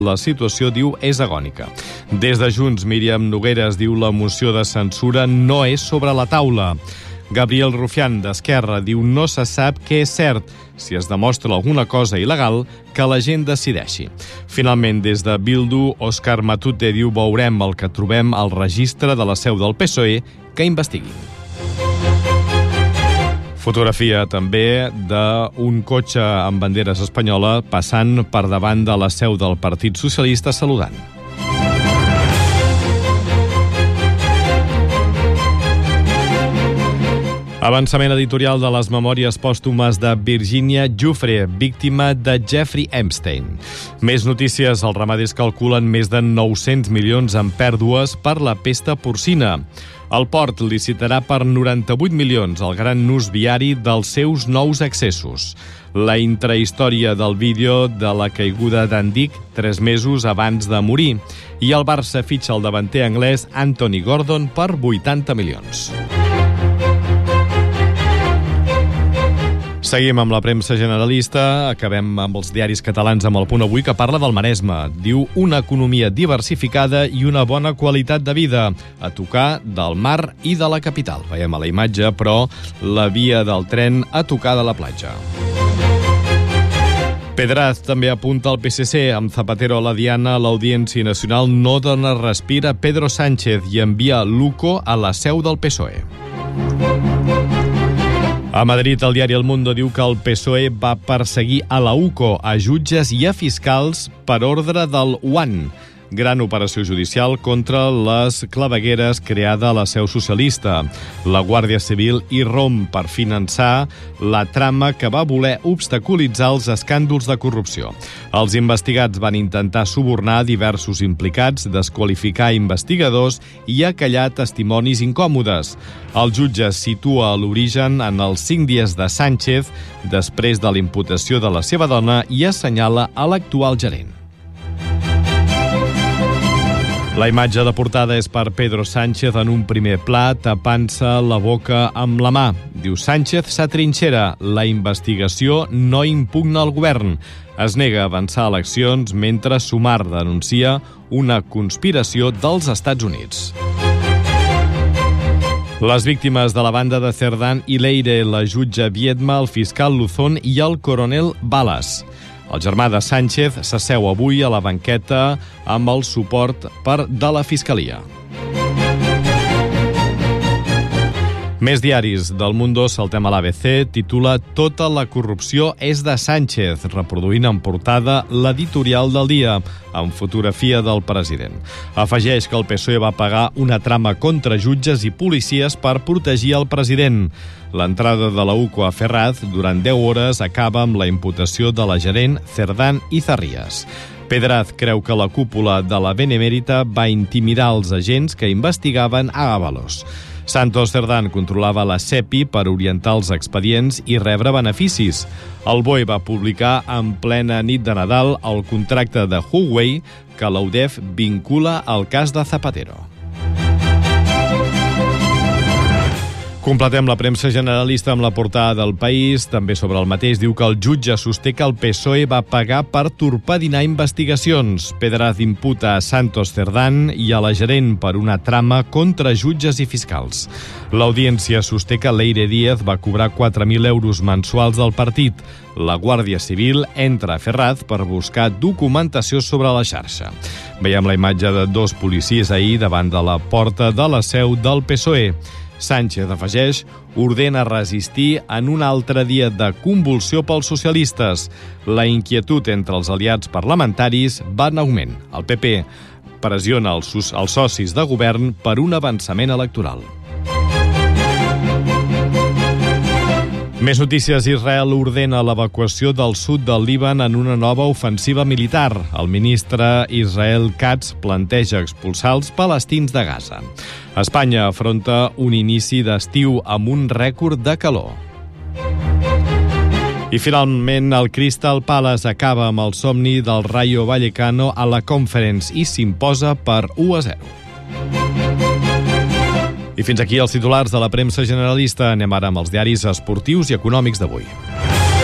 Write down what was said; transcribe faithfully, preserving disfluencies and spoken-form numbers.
La situació, diu, és agònica. Des de Junts, Míriam Nogueras diu la moció de censura no és sobre la taula. Gabriel Rufián, d'Esquerra, diu no se sap què és cert. Si es demostra alguna cosa il·legal, que la gent decideixi. Finalment, des de Bildu, Òscar Matute diu veurem el que trobem al registre de la seu del P S O E que investiguin. Fotografia també d'un cotxe amb banderes espanyola passant per davant de la seu del Partit Socialista saludant. Avançament editorial de les memòries pòstumes de Virginia Giuffre, víctima de Jeffrey Epstein. Més notícies, els ramaders calculen més de nou-cents milions en pèrdues per la pesta porcina. El port licitarà per noranta-vuit milions el gran nus viari dels seus nous accessos. La intrahistòria del vídeo de la caiguda d'Andic tres mesos abans de morir. I el Barça fitxa el davanter anglès Anthony Gordon per vuitanta milions. Seguim amb la premsa generalista. Acabem amb els diaris catalans amb el Punt Avui, que parla del Maresme. Diu una economia diversificada i una bona qualitat de vida a tocar del mar i de la capital. Veiem a la imatge, però, la via del tren a tocar de la platja. Pedraz també apunta al P S C. Amb Zapatero a la diana, l'Audiència Nacional no dona respir a Pedro Sánchez i envia l'U C O a la seu del P S O E. A Madrid, el diari El Mundo diu que el P S O E va perseguir a la U C O, a jutges i a fiscals per ordre del U A N. Gran operació judicial contra les clavegueres creada a la seu socialista. La Guàrdia Civil irromp per finançar la trama que va voler obstaculitzar els escàndols de corrupció. Els investigats van intentar subornar diversos implicats, desqualificar investigadors i acallar testimonis incòmodes. El jutge situa l'origen en els cinc dies de Sánchez després de la imputació de la seva dona i assenyala a l'actual gerent. La imatge de portada és per Pedro Sánchez en un primer pla, tapant-se la boca amb la mà. Diu Sánchez s'atrinxera, la investigació no impugna el govern. Es nega a avançar eleccions mentre Sumar denuncia una conspiració dels Estats Units. Les víctimes de la banda de Cerdán i Leire, la jutge Viedma, el fiscal Luzón i el coronel Balas. El germà de Sánchez s'asseu avui a la banqueta amb el suport per de la Fiscalia. Més diaris del Mundo, saltem a l'A B C, titula Tota la corrupció és de Sánchez, reproduint en portada l'editorial del dia, amb fotografia del president. Afegeix que el P S O E va pagar una trama contra jutges i policies per protegir el president. L'entrada de la U C O a Ferraz durant deu hores acaba amb la imputació de la gerent Cerdán i Zarrías. Pedraz creu que la cúpula de la Benemèrita va intimidar els agents que investigaven a Ábalos. Santos Cerdán controlava la S E P I per orientar els expedients i rebre beneficis. El B O E va publicar en plena nit de Nadal el contracte de Huawei que la U D E F vincula al cas de Zapatero. Completem la premsa generalista amb la portada del País. També sobre el mateix diu que el jutge sosté que el P S O E va pagar per torpedinar investigacions. Pedraz imputa a Santos Cerdán i a la gerent per una trama contra jutges i fiscals. L'Audiència sosté que Leire Díaz va cobrar quatre mil euros mensuals del partit. La Guàrdia Civil entra a Ferraz per buscar documentació sobre la xarxa. Veiem la imatge de dos policies ahir davant de la porta de la seu del P S O E. Sánchez, afegeix, ordena resistir en un altre dia de convulsió pels socialistes. La inquietud entre els aliats parlamentaris va en augment. El P P pressiona els, els socis de govern per un avançament electoral. Més notícies. Israel ordena l'evacuació del sud del Líban en una nova ofensiva militar. El ministre Israel Katz planteja expulsar els palestins de Gaza. Espanya afronta un inici d'estiu amb un rècord de calor. I finalment el Crystal Palace acaba amb el somni del Rayo Vallecano a la Conference i s'imposa per u a zero. I fins aquí els titulars de la premsa generalista. Anem ara amb els diaris esportius i econòmics d'avui.